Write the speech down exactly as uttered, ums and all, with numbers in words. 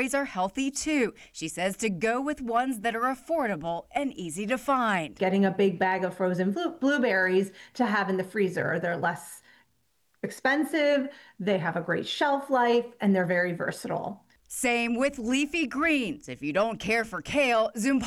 blueberries are healthy too. She says to go with ones that are affordable and easy to find. Getting a big bag of frozen blueberries to have in the freezer. They're less expensive, they have a great shelf life, and they're very versatile. Same with leafy greens. If you don't care for kale, Zoom